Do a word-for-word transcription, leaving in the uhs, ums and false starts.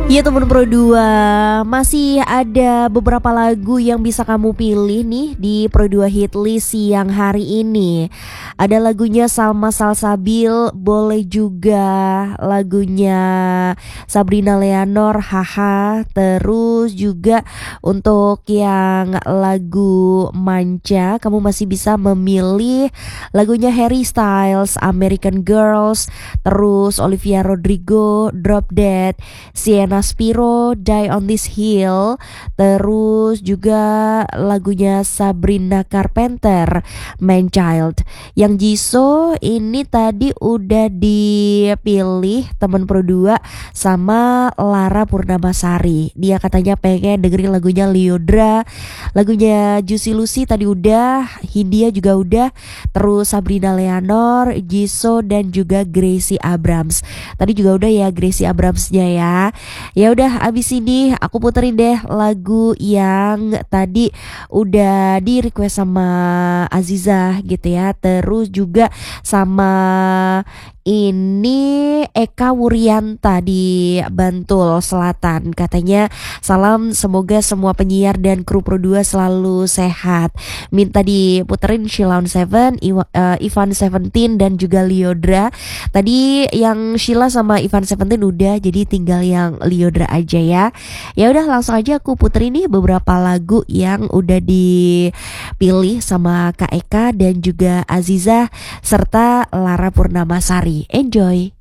Ya teman Pro dua, masih ada beberapa lagu yang bisa kamu pilih nih di Pro dua Hit List siang hari ini. Ada lagunya Salma Salsabil, boleh juga lagunya Sabrina Leonor, Haha. Terus juga untuk yang lagu Manca, kamu masih bisa memilih lagunya Harry Styles, American Girls. Terus Olivia Rodrigo, Drop Dead, Sienna Spiro, Die on This Hill. Terus juga lagunya Sabrina Carpenter, Man Child. Yang Jisoo ini tadi udah dipilih teman Pro dua sama Lara Purnamasari. Dia katanya pengen dengerin lagunya Lyodra, lagunya Juicy Lucy tadi udah, Hindia juga udah. Terus Sabrina Leonor, Jisoo dan juga Gracie Abrams. Tadi juga udah ya Gracie Abramsnya ya. Ya udah, abis ini aku puterin deh lagu yang tadi udah di request sama Aziza gitu ya. Terus juga sama ini Eka Wurianta di Bantul Selatan. Katanya salam, semoga semua penyiar dan kru Pro dua selalu sehat. Minta diputerin Sheila on Seven, Iwa, uh, Ivan Seventeen dan juga Lyodra. Tadi yang Sheila sama Ivan Seventeen udah, jadi tinggal yang Lyodra aja ya. Ya udah, langsung aja aku puterin nih beberapa lagu yang udah dipilih sama Kak Eka dan juga Aziza serta Lara Purnamasari. Enjoy.